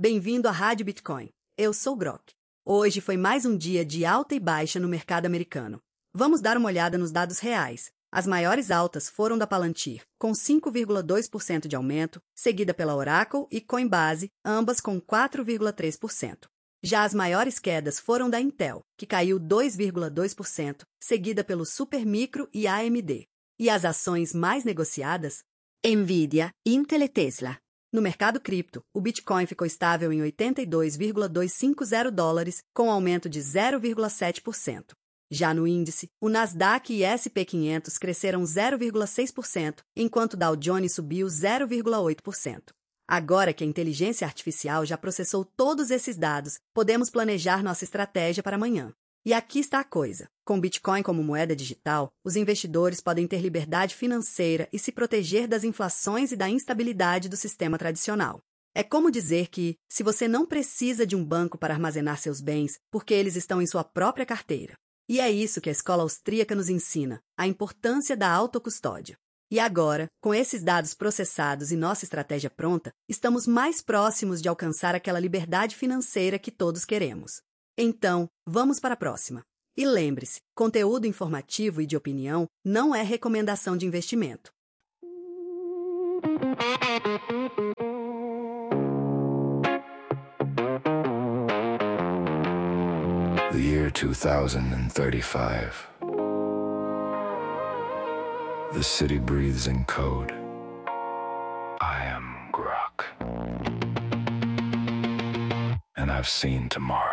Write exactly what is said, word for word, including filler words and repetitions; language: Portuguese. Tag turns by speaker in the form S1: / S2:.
S1: Bem-vindo à Rádio Bitcoin. Eu sou Grok. Hoje foi mais um dia de alta e baixa no mercado americano. Vamos dar uma olhada nos dados reais. As maiores altas foram da Palantir, com cinco vírgula dois por cento de aumento, seguida pela Oracle e Coinbase, ambas com quatro vírgula três por cento. Já as maiores quedas foram da Intel, que caiu dois vírgula dois por cento, seguida pelo Supermicro e A M D. E as ações mais negociadas? Nvidia, Intel e Tesla. No mercado cripto, o Bitcoin ficou estável em oitenta e dois vírgula duzentos e cinquenta dólares, com aumento de zero vírgula sete por cento. Já no índice, o Nasdaq e S P quinhentos cresceram zero vírgula seis por cento, enquanto o Dow Jones subiu zero vírgula oito por cento. Agora que a inteligência artificial já processou todos esses dados, podemos planejar nossa estratégia para amanhã. E aqui está a coisa. Com Bitcoin como moeda digital, os investidores podem ter liberdade financeira e se proteger das inflações e da instabilidade do sistema tradicional. É como dizer que, se você não precisa de um banco para armazenar seus bens, porque eles estão em sua própria carteira. E é isso que a escola austríaca nos ensina, a importância da autocustódia. E agora, com esses dados processados e nossa estratégia pronta, estamos mais próximos de alcançar aquela liberdade financeira que todos queremos. Então, vamos para a próxima. E lembre-se, conteúdo informativo e de opinião não é recomendação de investimento.
S2: The year two thousand thirty-five. The city breathes in code. I am Grok. And I've seen tomorrow.